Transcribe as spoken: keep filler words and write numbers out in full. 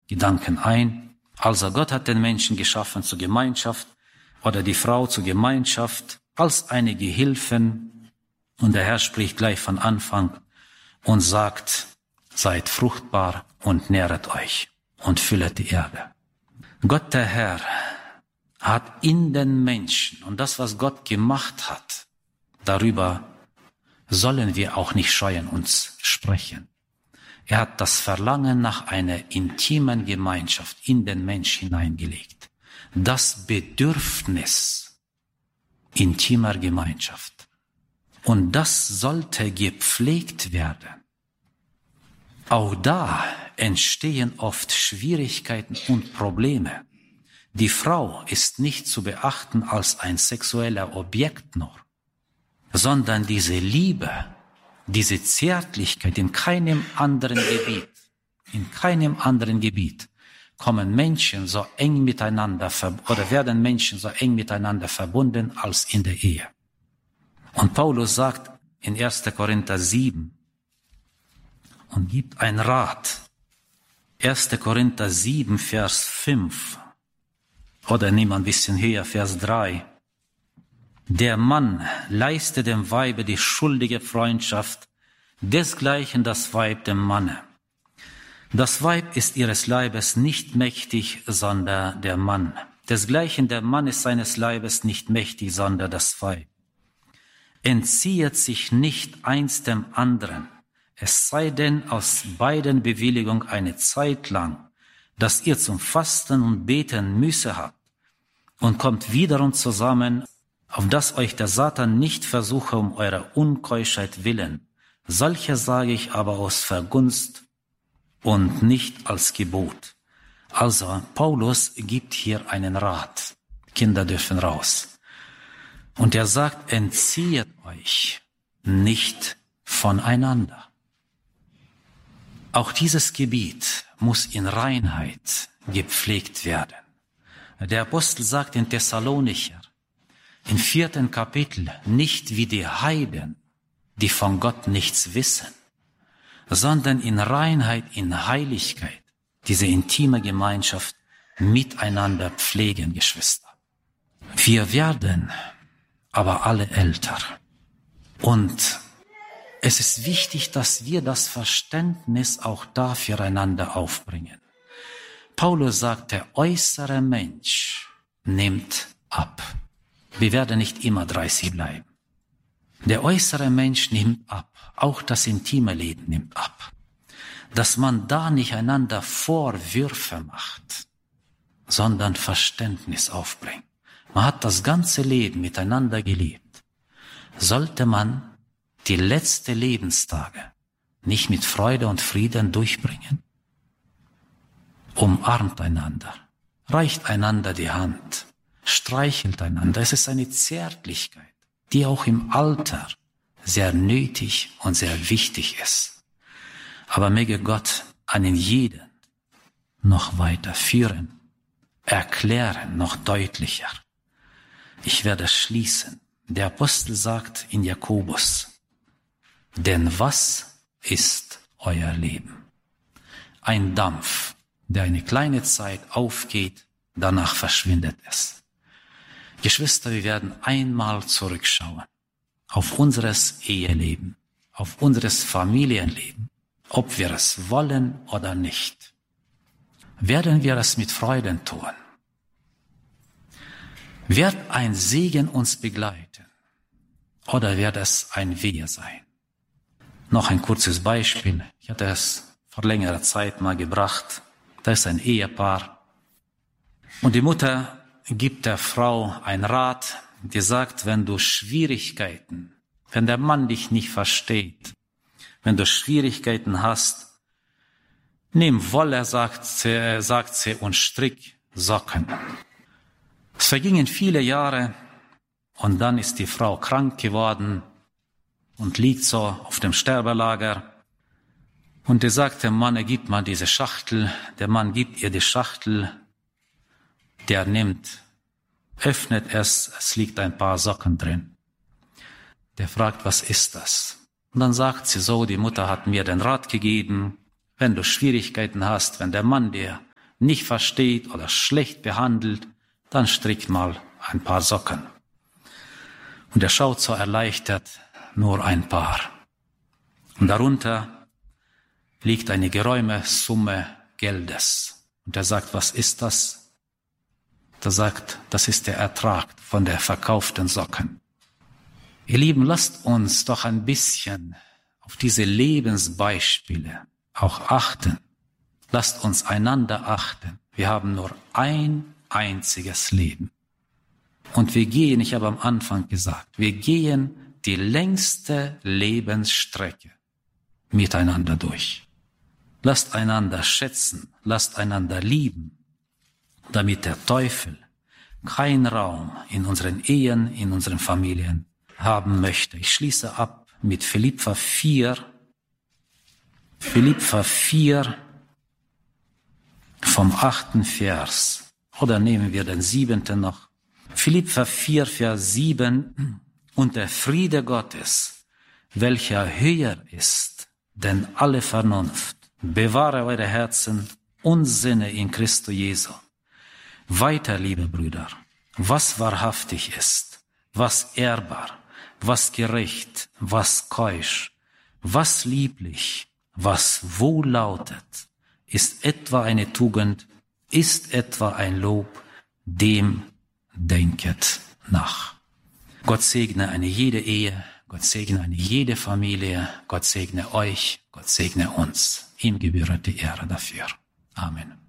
Gedanken ein. Also Gott hat den Menschen geschaffen zur Gemeinschaft oder die Frau zur Gemeinschaft als eine Gehilfen. Und der Herr spricht gleich von Anfang und sagt, seid fruchtbar und nähret euch und füllet die Erde. Gott der Herr hat in den Menschen, und das, was Gott gemacht hat, darüber sollen wir auch nicht scheuen, uns sprechen. Er hat das Verlangen nach einer intimen Gemeinschaft in den Mensch hineingelegt. Das Bedürfnis intimer Gemeinschaft. Und das sollte gepflegt werden. Auch da entstehen oft Schwierigkeiten und Probleme. Die Frau ist nicht zu beachten als ein sexueller Objekt nur, sondern diese Liebe, diese Zärtlichkeit in keinem anderen Gebiet, in keinem anderen Gebiet kommen Menschen so eng miteinander oder werden Menschen so eng miteinander verbunden als in der Ehe. Und Paulus sagt in erster Korinther sieben und gibt einen Rat. erster Korinther sieben, Vers fünf. Oder nimm ein bisschen höher, Vers drei. Der Mann leiste dem Weibe die schuldige Freundschaft, desgleichen das Weib dem Manne. Das Weib ist ihres Leibes nicht mächtig, sondern der Mann. Desgleichen der Mann ist seines Leibes nicht mächtig, sondern das Weib. Entziehet sich nicht eins dem anderen, es sei denn aus beiden Bewilligung eine Zeit lang, dass ihr zum Fasten und Beten Müße habt, und kommt wiederum zusammen, auf dass euch der Satan nicht versuche um eurer Unkeuschheit willen. Solche sage ich aber aus Vergunst und nicht als Gebot. Also Paulus gibt hier einen Rat. Kinder dürfen raus. Und er sagt, entzieht euch nicht voneinander. Auch dieses Gebiet muss in Reinheit gepflegt werden. Der Apostel sagt in Thessalonicher, im vierten Kapitel, nicht wie die Heiden, die von Gott nichts wissen, sondern in Reinheit, in Heiligkeit, diese intime Gemeinschaft miteinander pflegen, Geschwister. Wir werden aber alle älter. Und es ist wichtig, dass wir das Verständnis auch da füreinander aufbringen. Paulus sagt, der äußere Mensch nimmt ab. Wir werden nicht immer dreißig bleiben. Der äußere Mensch nimmt ab. Auch das intime Leben nimmt ab. Dass man da nicht einander Vorwürfe macht, sondern Verständnis aufbringt. Man hat das ganze Leben miteinander gelebt. Sollte man die letzten Lebenstage nicht mit Freude und Frieden durchbringen? Umarmt einander, reicht einander die Hand, streichelt einander. Es ist eine Zärtlichkeit, die auch im Alter sehr nötig und sehr wichtig ist. Aber möge Gott einen jeden noch weiter führen, erklären, noch deutlicher. Ich werde schließen. Der Apostel sagt in Jakobus, denn was ist euer Leben? Ein Dampf, der eine kleine Zeit aufgeht, danach verschwindet es. Geschwister, wir werden einmal zurückschauen auf unseres Eheleben, auf unseres Familienleben, ob wir es wollen oder nicht. Werden wir es mit Freuden tun? Wird ein Segen uns begleiten oder wird es ein Wehe sein? Noch ein kurzes Beispiel. Ich hatte es vor längerer Zeit mal gebracht. Da ist ein Ehepaar und die Mutter gibt der Frau einen Rat, die sagt, wenn du Schwierigkeiten, wenn der Mann dich nicht versteht, wenn du Schwierigkeiten hast, nimm Wolle, sagt sie, sagt sie, und strick Socken. Es vergingen viele Jahre und dann ist die Frau krank geworden und liegt so auf dem Sterbelager. Und die sagt dem Mann, er gibt mal diese Schachtel. Der Mann gibt ihr die Schachtel. Der nimmt, öffnet es, es liegt ein paar Socken drin. Der fragt, was ist das? Und dann sagt sie so, die Mutter hat mir den Rat gegeben, wenn du Schwierigkeiten hast, wenn der Mann dir nicht versteht oder schlecht behandelt, dann strickt mal ein paar Socken. Und er schaut so erleichtert, nur ein paar. Und darunter liegt eine geräume Summe Geldes. Und er sagt, was ist das? Er sagt, das ist der Ertrag von der verkauften Socken. Ihr Lieben, lasst uns doch ein bisschen auf diese Lebensbeispiele auch achten. Lasst uns einander achten. Wir haben nur ein einziges Leben. Und wir gehen, ich habe am Anfang gesagt, wir gehen die längste Lebensstrecke miteinander durch. Lasst einander schätzen, lasst einander lieben, damit der Teufel keinen Raum in unseren Ehen, in unseren Familien haben möchte. Ich schließe ab mit Philipper vier, Philipper vier vom achten Vers. Oder nehmen wir den siebenten noch. Philipper vier, Vers sieben. Und der Friede Gottes, welcher höher ist denn alle Vernunft, bewahre eure Herzen und Sinne in Christo Jesu. Weiter, liebe Brüder, was wahrhaftig ist, was ehrbar, was gerecht, was keusch, was lieblich, was wohllautet, ist etwa eine Tugend, ist etwa ein Lob, dem denket nach. Gott segne eine jede Ehe, Gott segne eine jede Familie, Gott segne euch, Gott segne uns. Ihm gebührt die Ehre dafür. Amen.